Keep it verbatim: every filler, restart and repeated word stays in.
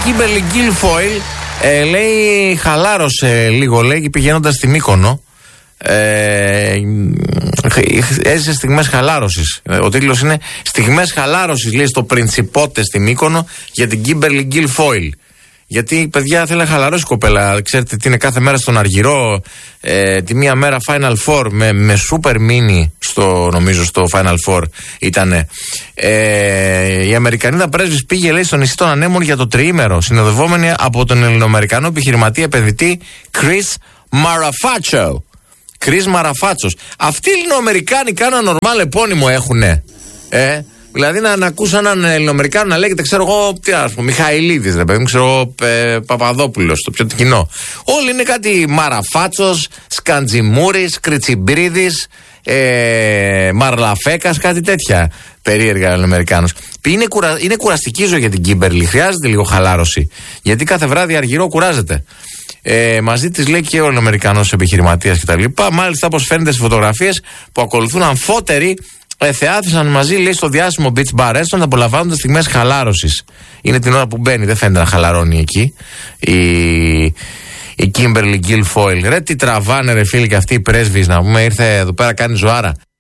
Κίμπερλι Γκίλφοιλ ε, λέει χαλάρωσε λίγο, λέει, πηγαίνοντας στη Μύκονο. Ε, έζησε στιγμές χαλάρωσης. Ο τίτλος είναι «Στιγμές χαλάρωσης», λέει, στο Πριντσιπότε στη Μύκονο για την Κίμπερλι Γκίλφοιλ. Γιατί, παιδιά, θέλει να χαλαρώσει η κοπέλα. Ξέρετε τι είναι, κάθε μέρα στον Αργυρό, ε, τη μία μέρα Final Four με, με super mini στο, νομίζω, στο Final Four ήτανε. Ε, η Αμερικανίδα πρέσβης πήγε, λέει, στο νησί των Ανέμων για το τριήμερο, συνοδευόμενη από τον Ελληνοαμερικανό επιχειρηματία επενδυτή Chris Marafacho. Chris Marafacho. Αυτοί οι Ελληνοαμερικάνοι κάναν νορμάλ επώνυμο έχουνε. Ε, Δηλαδή να, να ακούς έναν Ελληνοαμερικάνο να λέγεται, ξέρω εγώ, τι ας πούμε, Μιχαηλίδης, ρε παιδί μου, ξέρω εγώ, ε, Παπαδόπουλος, το πιο κοινό. Όλοι είναι κάτι Μαραφάτσος, Σκαντζιμούρης, Κριτσιμπρίδης, ε, Μαρλαφέκας, κάτι τέτοια περίεργα Ελληνοαμερικάνος. Είναι, κουρα, είναι κουραστική ζωή για την Κίμπερλι, χρειάζεται λίγο χαλάρωση. Γιατί κάθε βράδυ Αργυρό κουράζεται. Ε, μαζί της, λέει, και ο Ελληνοαμερικανός επιχειρηματίας κτλ. Μάλιστα, όπως φαίνεται στις φωτογραφίες που ακολουθούν, αμφότεροι Ε, θεάθησαν μαζί, λέει, στο διάσημο beach bar restaurant, απολαμβάνοντας στιγμές χαλάρωσης. Είναι την ώρα που μπαίνει, δεν φαίνεται να χαλαρώνει εκεί η, η Κίμπερλι Γκίλφοιλ. Ρε τι τραβάνε, ρε φίλοι, και αυτοί οι πρέσβεις, να πούμε, ήρθε εδώ πέρα, κάνει ζωάρα.